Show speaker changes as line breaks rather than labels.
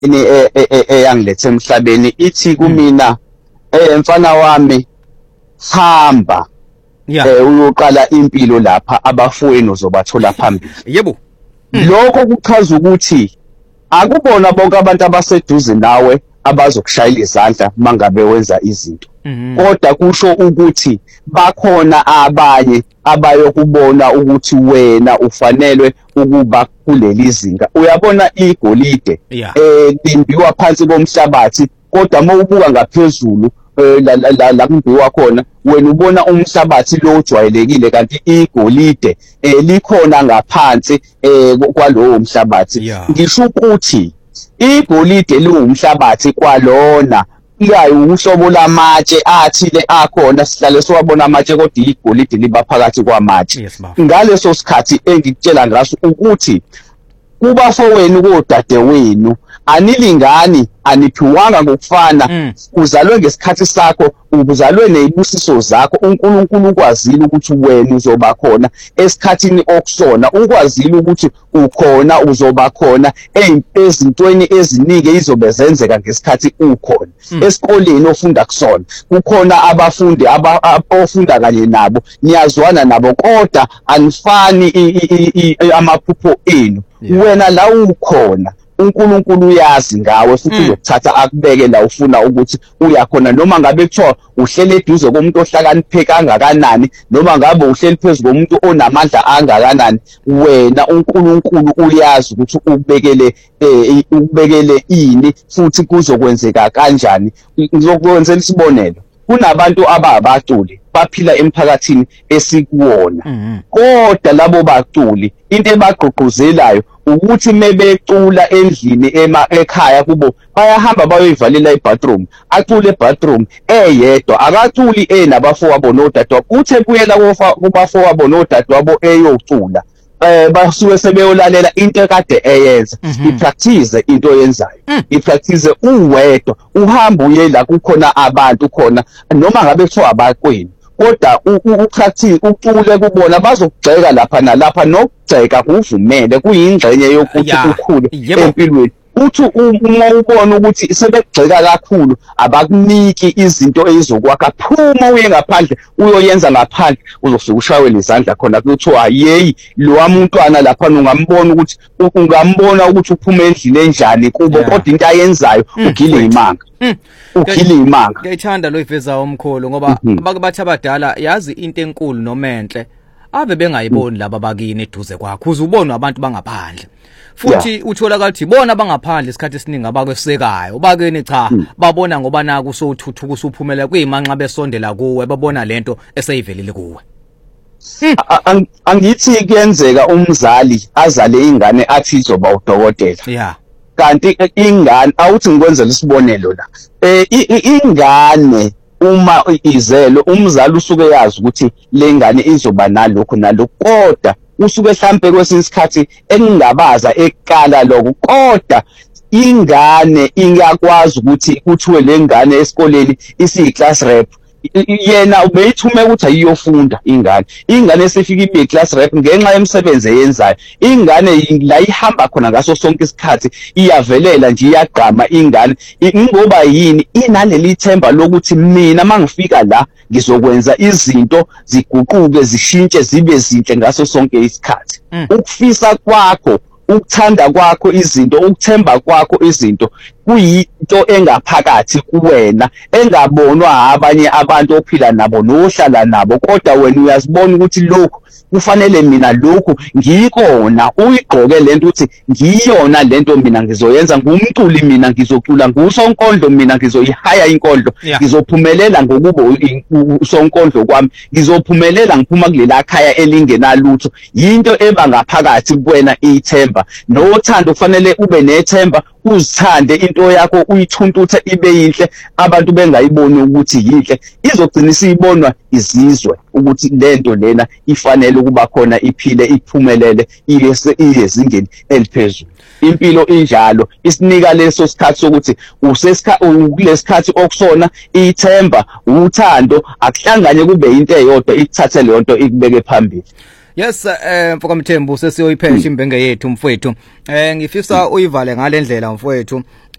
eyangilethe emhlabeni ithi kumina mfana wami hamba uyoqala impilo lapha abafowenu uzobathola phambili.
Yebo.
Lokho kuchaza ukuthi akubona bonke abantu abaseduze nawe abazokushayela izandla mangabe wenza izinto. Kodwa kusho ukuthi bakhona abanye abayokubona ukuthi wena ufanelwe ukuba kuleli zinga. Uyabona igolide limbiwa phansi komhlabathi, kodwa mawubuka ngaphezulu la kumbiwa khona wena ubona umhlabathi lo ojwayelekile, kanti igolide likhona ngaphansi kwalowo mhlabathi. Ngisho ukuthi igolide liwumhlabathi kwalona iyayo uhlobo lamatshe athile akhona, sihlale siwabona amatshe kodwa igolide liba phakathi kwamatshe. Ngaleso sikhathi engikutshela ngaso ukuthi kubafowenu kodadewenu anilingani, aniphiwanga ngokufana. Uzalwe ngesikhathi sakho, uzalwe nezibusiso zakho. uNkulunkulu ukwazile ukuthi wena uzoba khona esikhathini okusona, ukwazile ukuthi ukhona uzoba khona ezintweni eziningi izobe zenzeka ngesikhathi ukhona. Esikoleni ofunda kusona kukhona abafundi ofunda kanye nabo, niyazwana nabo, kodwa anifani amaphupho enu. Wena la ukhona uNkulunkulu uyazi ngawe futhi uzokuthatha akubeke la ufuna ukuthi uyakhona, noma ngabe kuthiwa uhlele eduze komuntu ohlakaniphe kangakanani, noma ngabe uhleli phezu komuntu onamandla angakanani, wena uNkulunkulu uyazi ukuthi ukubekele ini futhi kuzokwenzeka kanjani. Ngizokwenzela isibonelo. Kunabantu abaculi baphila emphakathini esikuwona, kodwa labo baculi into ebagqugquzelayo ukuthi mebecula endlini ekhaya kubo bayahamba bayoyivalela ibathroom, acule ebathroom eyedwa, akaculi nabafowabo nodadewabo. Uthe kuyela kubafowabo nodadewabo eyocula, basuke sebeyolalela into ekade eyenza. Ipractice into yenzayo, ipractice uwedwa, uhamba uye la kukhona abantu khona, noma ngabe kuthiwa abakwenu, kodwa upractice ucule kubona, bazokugxeka lapha nalapha. Nokugxeka kuvumele, kuyingxenye yokuthi ukhule empilweni. Uthi uma ubona ukuthi sebekugxeka kakhulu abakuniki izinto ezizokwakha, phuma uye ngaphandle uyoyenza ngaphandle, uzofika ushaywe izandla khona kuthiwa yeyi lo mntwana lapha ungambona ukuthi uphuma endlini enjani kubo, kodwa into ayenzayo ugile imanga. Ugile imanga.
Ngiyithanda lo iveza omkhulu ngoba bathi abadala yazi into enkulu noma enhle ave bengayiboni laba bakini eduze kwakho, uzubona abantu bangaphandle. Futhi uthola ukuthi bona bangaphandle isikhathi esiningi abakwesekayo, bakeni cha babona ngoba naku usothuthuka usuphumela kwimanqa besondela kuwe, babona lento eseyivelile kuwe.
Angithi kuyenzeka umzali azale ingane athi izoba udokotela, kanti ingane awuthi ngikwenzela isibonelo la, ingane uma izelo umzali usuke yazi ukuthi le ngane izoba nalokho nalokho, kodwa usuke mhlambe kwesinye isikhathi engingabaza ekukala lokho, kodwa ingane ingakwazi ukuthi kuthiwe le ngane esikoleni isiyi-class rep, yena ubeyithume ukuthi ayiyofunda. Ingane esifika ibe class rep ngenxa yemsebenzi eyenzayo. Ingane la ihamba khona ngaso sonke isikhathi iyavelela nje, iyagqama ingane. Ngoba yini? Inaleli themba lokuthi mina mangifika la ngizokwenza izinto ziguquke, zishintshe, zibe zinhle ngaso sonke isikhathi. Ukufisa kwakho, ukuthanda kwakho izinto, ukuthemba kwakho izinto kuyinto engaphakathi kuwena, engabonwa abanye abantu ophila nabo nohlala nabo, kodwa wena uyazibona ukuthi lokhu kufanele mina lokhu ngikona. Uyigqoke lento uthi ngiyona lento mina ngizoyenza, ngumculi mina ngizocula, ngusonkondlo mina ngizoyihaya inkondlo, ngizophumelela ngokuba usonkondlo kwami, ngizophumelela ngiphuma kulela khaya elingenalutho. Yinto eba ngaphakathi kuwena, ithemba nothando. Kufanele ube nethemba, uzithande into yakho, uyithuntuthe ibe yinhle, abantu bengayiboni ukuthi yinhle, izogcina isibonwa izizwe ukuthi lento lena ifanele ukuba khona, iphile, iphumelele, iye ezingeni eliphezulu. Impilo injalo, isinika leso sikhathi sokuthi kulesikhathi okusona, ithemba, uthando akuhlangane kube into eyodwa, ikuthathe le nto ikubeke phambili.
Yes, mfoka Mthembu sesiyoyiphesha imbenge yethu mfowethu. Ngifisa uyivale ngalendlela mfowethu.